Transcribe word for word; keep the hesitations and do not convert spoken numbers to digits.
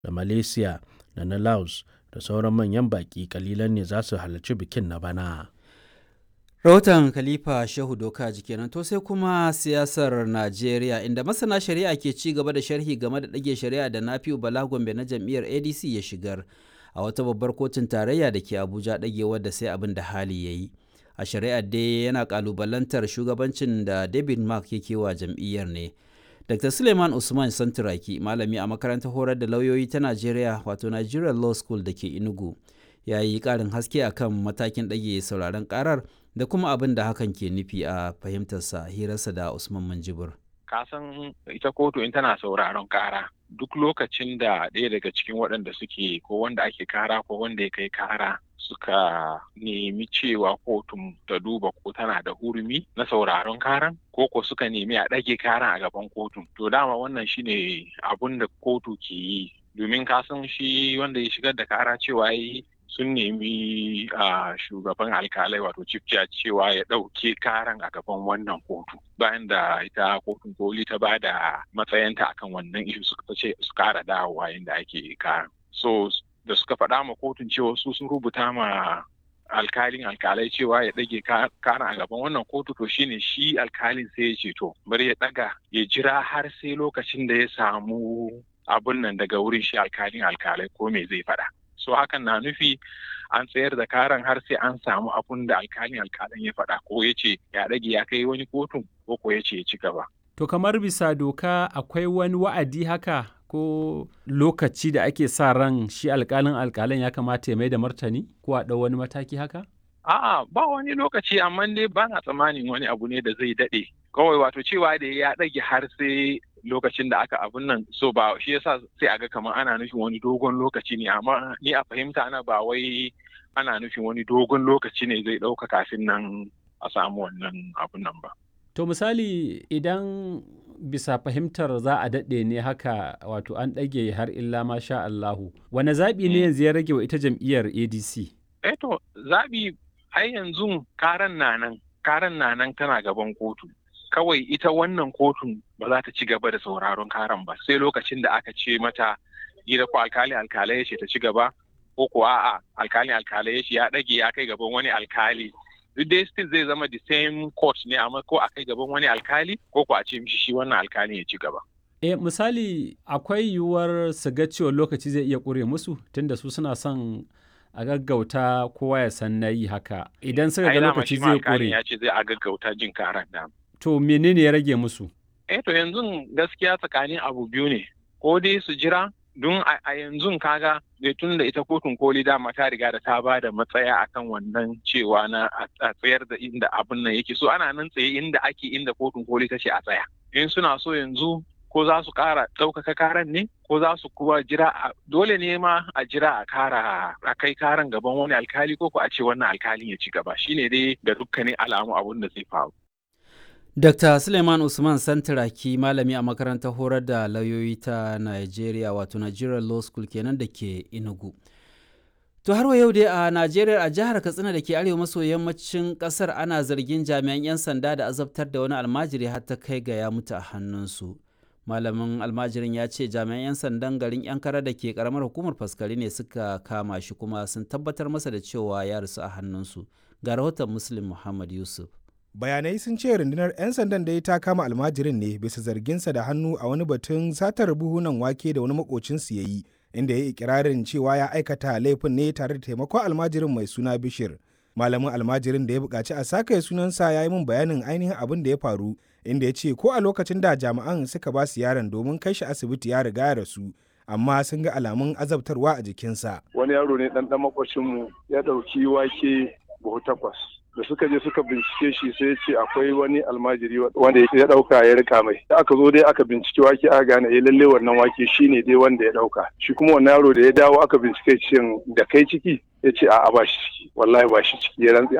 da Malaysia da na Laos da sauran manyan baƙi ƙalilan ne za su halarci bikin na bana. Rahoton Khalifa Shehu Doka kenan. To sai kuma siyasar Najeriya, inda masana shari'a ke ci gaba da sharhi game da ɗage shari'a da Nafi'u Bala Gombe na jam'iyyar A D C ya shigar a wata babbar kotun tarayya da ke Abuja, ɗagewar da sai abin da hali ya yi. A shari'ar dai yana ƙalubalantar shugabancin da David Mark yake wa jam'iyyar ne. Doctor Suleiman Usman Santuraki, malami a makarantar horar da lauyoyi ta Najeriya wato Nigerian Law School da ke Enugu, ya yi ƙarin haske akan matakin ɗage sauraron ƙarar da kuma abin da hakan ke nufi a fahimtarsa hirarsa da Usman Manjibur. Kasan ita kotu in tana sauraron kara duk lokacin da ɗaya daga cikin waɗanda suke ko wanda ake kara ko wanda ya kai kara suka nemi cewa kotun ta duba ko tana da hurumi na sauraron karan ko ko suka nemi a ɗage karan a gaban kotun, to dama wannan shine abun da kotu ke yi, domin kasan shi wanda ya shigar da kara cewa yi sun nemi a shugaban alkalai wato chief judge cewa ya ɗauke karan a gaban wannan kotu bayan da ita kotun koli ta ba da matsayinta akan wannan ishu suka ce su kara dawowa yadda ake karan. So da suka faɗa ma kotun cewa su sun rubuta ma alkalin alkalai cewa ya ɗage karan a gaban wannan kotu, to shine shi alkalin sai ya ce to bari ya ɗaga ya jira har sai lokacin da ya samu abun nan daga wurin shi alkalin alkalai ko me zai faɗa. So hakan na nufi an tsayar da karan har sai an samu abun da alkalin alkalin ya faɗa ko ya ce ya ɗage ya kai wani kotun ko ko ya ce ya ci gaba. To kamar bisa doka akwai wani wa'adi haka ko lokaci da ake sa ran shi alkalin alkalin ya kamata ya mai da martani ko a ɗau wani mataki haka? A'a ba wani lokaci, amma dai ba na tsammanin wani abu ne da zai daɗe. Kawai wato cewa da ya ɗage har sai lokacin da aka abun nan, so ba shi yasa sai a ga kamar ana nufin wani dogon lokaci ne, amma ni a fahimta ana ba wai ana nufin wani dogon lokaci ne zai ɗauka kafin nan a samu wannan abun nan ba. To misali idan bisa fahimtar za a daɗe ne haka wato an ɗage har illa ma sha Allahu, wane zaɓi ne yanzu ya rage wa ita jam'iyyar A D C? Eh to zaɓi ai yanzu karan na nan, karan na nan tana gaban kotu. Kawai ita wannan kotun ba za ta ci gaba da sauraron karan ba sai lokacin da aka ce mata gida ko alkali alkalai ya ce ta ci gaba ko ko a'a alkali alkalai ya ce ya ɗage ya kai gaban wani alkali. Duk dai still zai zama the same court ne, amma ko a kai gaban wani alkali ko ko a ce mishi shi wannan alkali ya ci gaba. E misali akwai yiwuwar su ga cewa lokaci zai iya ƙure musu tunda su suna son a gaggauta kowa ya san na yi haka idan suka ga lokaci zai ƙure. Ya ce zai a gaggauta jin karan da. To menene ya rage musu? Eh to yanzu gaskiya tsakanin abu biyu ne, ko dai su jira don a yanzu kaga da tun da ita kotun koli dama ta riga da ta ba da matsaya akan wannan cewa na a tsayar da inda abun nan yake, so ana nan tsaye inda ake inda kotun koli ta ce a tsaya. In suna so yanzu ko za su kara ɗaukaka karan ne ko za su kuma jira, dole ne ma a jira a kara a kai karan gaban wani alkali ko ko a ce wannan alkalin ya ci gaba, shine dai da dukkanin alamu abun da zai faru. Doctor Suleiman Usman Santuraki, malami a makarantar horar da lauyoyi ta Najeriya wato Nigerian Law School kenan da ke Enugu. To har wa yau dai a Najeriya a jihar Katsina da ke arewa maso yammacin kasar ana zargin jami'an 'yan sanda da azabtar da wani almajiri har ta kai ga ya mutu a hannunsu. Malamin almajirin ya ce jami'an 'yan sandan garin Yankara da ke karamar hukumar Faskari ne suka kama shi kuma sun tabbatar masa da cewa ya rasu a hannunsu. Ga rahoton Muslim Muhammad Yusuf. Bayanai sun ce rundunar 'yan sandan da ta kama almajirin ne bisa zarginsa da hannu a wani batun satar buhunan wake da wani makocinsu ya yi, inda ya yi ikirarin cewa ya aikata laifin ne tare da taimakon almajirin mai suna Bishir. Malamin almajirin da ya buƙaci a saka sunansa ya yi min bayanin ainihin abin da ya faru, inda ya ce ko a lokacin da jami'an suka ba su yaron domin kai shi asibiti ya riga ya rasu, amma sun ga alamun azabtarwa a jikinsa. Wani yaro ne ɗan ɗan makocinmu ya ɗauki wake buhu takwas. Da suka je suka bincike shi sai ya ce akwai wani almajiri wanda ya dauka ya rika mai, da aka zo dai aka bincike wake aka gane eh lalle wannan wake shine dai wanda ya dauka. Shi kuma wannan yaro da ya dawo aka bincike shin da kai ciki ya ce a'a ba shi ciki, wallahi ba shi ciki, ya rantsi